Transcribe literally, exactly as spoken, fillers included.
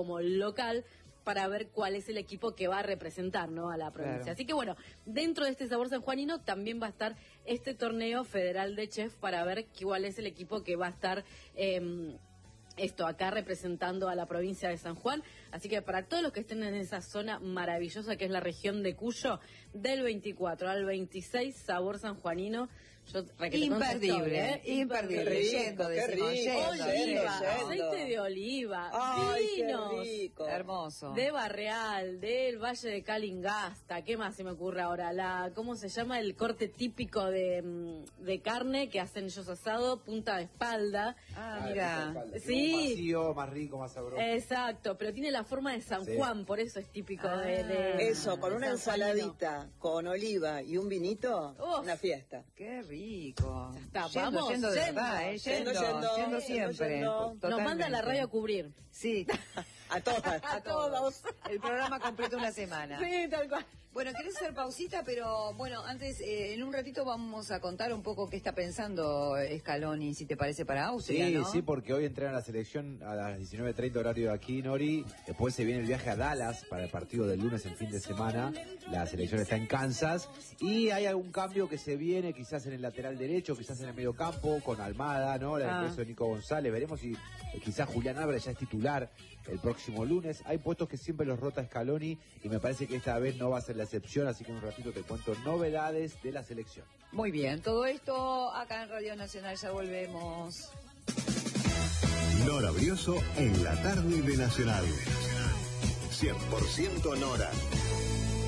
como local, para ver cuál es el equipo que va a representar, ¿no?, a la provincia. Claro. Así que bueno, dentro de este sabor sanjuanino también va a estar este torneo federal de chef para ver cuál es el equipo que va a estar eh, esto acá representando a la provincia de San Juan. Así que para todos los que estén en esa zona maravillosa que es la región de Cuyo, del veinticuatro al veintiséis, sabor sanjuanino. Yo, imperdible, ¿eh? Imperdible, yendo, decimos, yendo, oliva, yendo. Aceite de oliva, ay, vinos, qué rico. Hermoso, de Barreal, del Valle de Calingasta, ¿qué más se me ocurre ahora? La, ¿cómo se llama? El corte típico de, de carne que hacen ellos asado, punta de espalda. Ah, mira, sí, más vacío, más rico, más sabroso. Exacto, pero tiene la forma de San sí. Juan, por eso es típico ah, de, de eso, con de una ensaladita, con oliva y un vinito, Uf, una fiesta. Qué rico. Rico. Ya está, yendo, vamos, yendo de yendo, verdad, eh, yendo, yendo, yendo, yendo siempre. Yendo. Nos manda la radio a cubrir. Sí. A todas, a todos. El programa completo una semana. Sí, tal cual. Bueno, querés hacer pausita, pero bueno, antes, eh, en un ratito vamos a contar un poco qué está pensando Scaloni, si te parece, para Austria, Sí, ¿no? sí, porque hoy entrenan la selección a las diecinueve treinta horario de aquí, Nori. Después se viene el viaje a Dallas para el partido del lunes en fin de semana. La selección está en Kansas. Y hay algún cambio que se viene, quizás en el lateral derecho, quizás en el medio campo, con Almada, ¿no? El ingreso ah. de Nico González. Veremos si eh, quizás Julián Álvarez ya es titular el próximo lunes. Hay puestos que siempre los rota Scaloni y me parece que esta vez no va a ser la excepción, así que en un ratito te cuento novedades de la selección. Muy bien, todo esto acá en Radio Nacional, ya volvemos. Nora Brioso en la tarde de Nacional. cien por ciento Nora.